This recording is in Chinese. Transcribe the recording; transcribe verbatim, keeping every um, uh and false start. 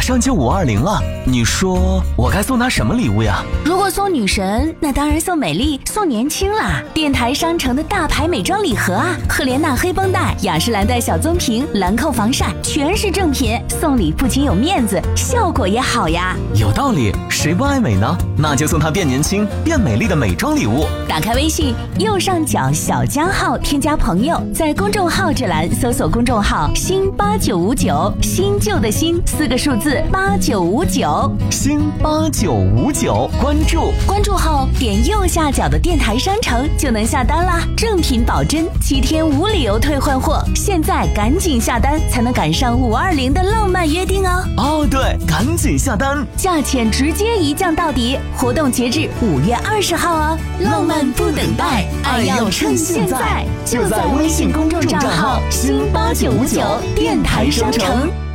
上就五二零了，你说我该送她什么礼物呀？ 如果送女神，那当然送美丽，送年轻啦！电台商城的大牌美妆礼盒啊，赫莲娜黑绷带、雅诗兰黛小棕瓶、兰蔻防晒，全是正品，送礼不仅有面子，效果也好呀。 有道理，谁不爱美呢？那就送她变年轻、变美丽的美妆礼物。 打开微信右上角小加号，添加朋友，在公众号这栏搜索公众号新八九五九，新旧的新四个数字八九五九， 新八九五九，关注关注后点右下角的电台商城就能下单啦，正品保真，七天无理由退换货，现在赶紧下单才能赶上五二零的浪漫约定哦。 哦对，赶紧下单， 价钱直接一降到底，活动截至五月二十号哦。浪漫不等待，爱要趁现在，就在微信公众账号新八九五九电台商城。